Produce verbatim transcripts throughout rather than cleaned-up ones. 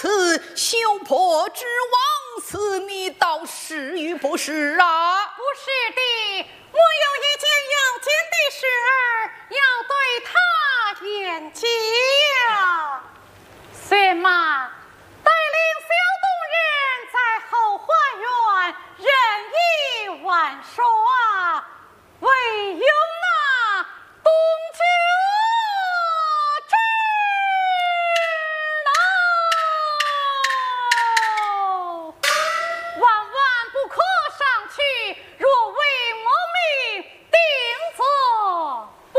此修破之王司，你倒是与不是啊？ 不是的，我有一件要紧的事儿要对他演讲。薛妈带领小动人在后花园任意玩耍，唯有那东九之楼，万万不可上去，若为我命定责不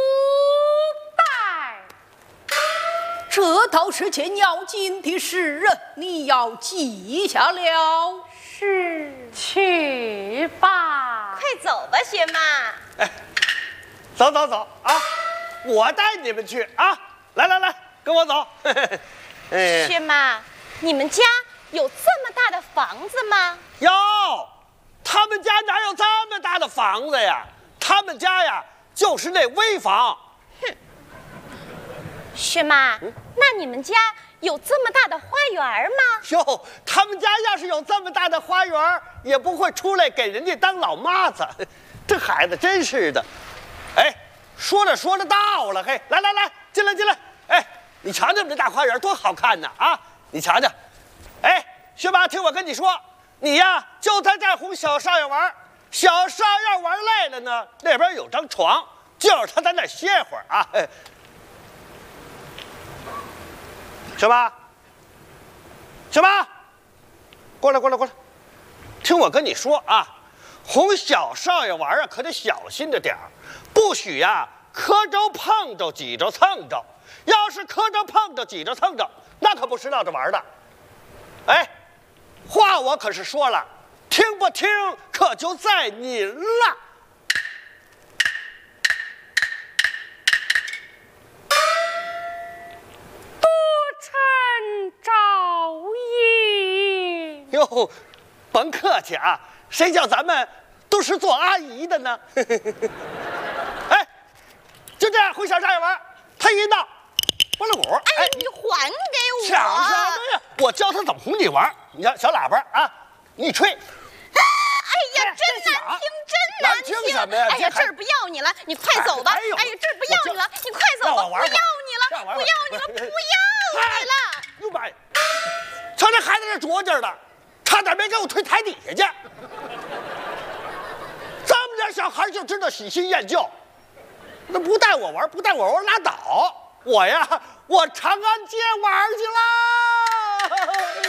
待。 这倒是件要紧的事啊，你要记下了。 是，去吧。 快走吧，薛妈。 哎，走走走啊！我带你们去啊！来来来，跟我走。哎， 薛妈，你们家有这么大的房子吗？ 哟，他们家哪有这么大的房子呀？他们家呀，就是那危房。 哼，薛妈，嗯、那你们家有这么大的花园吗？ 哟，他们家要是有这么大的花园，也不会出来给人家当老妈子。这孩子真是的。哎，说着说着到了，嘿，来来来，进来进来。哎，你瞧瞧我们这大花园多好看呢啊！你瞧瞧。哎，薛妈，听我跟你说，你呀就在这儿哄小少爷玩，小少爷玩累了呢，那边有张床，就让他在那儿歇会儿啊。哎，小妈，小妈，过来过来过来，听我跟你说啊，哄小少爷玩啊，可得小心着点儿，不许呀磕着碰着挤着蹭着，要是磕着碰着挤着蹭着，那可不是闹着玩的。哎，话我可是说了，听不听可就在您了。 多承诏也。 哟，甭客气啊，谁叫咱们都是做阿姨的呢？哎，就这样哄小少爷玩，他一闹，拨了鼓。 哎，你还给我！ 抢什么呀？我教他怎么哄你玩。你看小喇叭啊，你吹。 哎呀，真难听，真难听！ 难听什么呀？ 哎呀，这儿不要你了，你快走吧！哎呀，这儿不要你了，你快走吧！不要你了，不要你了，不要你了！ 哟妈呀！瞧这孩子这拙劲儿的，差点没给我推台底下去。这么点小孩就知道喜新厌旧，那不带我玩，不带我玩拉倒。我呀，我长安街玩去啦！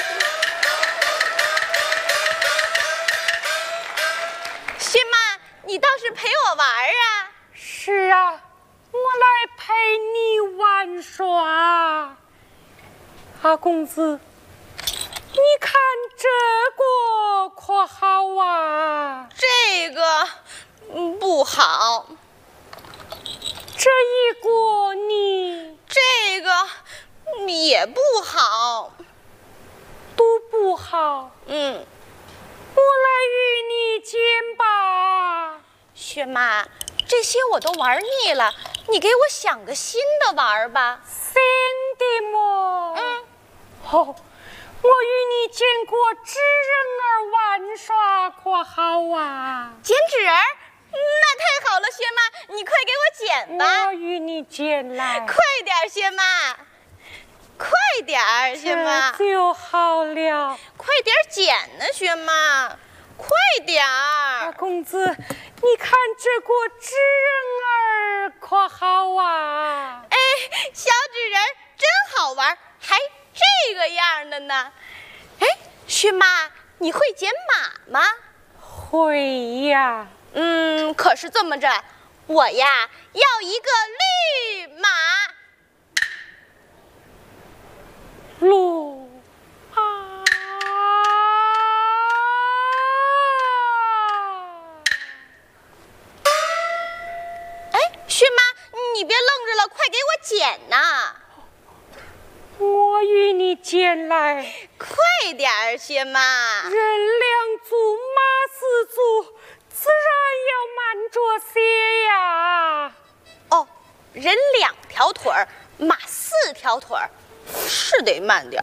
薛妈，你倒是陪我玩啊！ 是啊，我来陪你玩耍。阿公子，你看这个可好啊？ 这个嗯不好。 这一个你这个也不好， 都不好。 嗯， 我来与你捡吧。 薛妈，这些我都玩腻了，你给我想个新的玩吧。 新的么？ 嗯， 好、哦，我与你捡过纸人儿玩耍，可好啊？ 剪纸人？那太好了，薛妈，你快给我剪吧。 我与你捡来。 快点，薛妈，快点，薛妈。 这就好了。 快点剪呢，薛妈，快点。 大公子，你看这个纸人儿可好啊？ 哎，小纸人真好玩，还这个样的呢。哎，薛妈，你会剪马吗？ 会呀。 嗯，可是这么着，我呀要一个绿马。 路啊！ 哎，薛妈，你别愣着了，快给我剪呐！ 我与你捡来。 快点儿，薛妈。 人两足，马四足。自然要慢着些呀。 哦，人两条腿儿，马四条腿儿，是得慢点。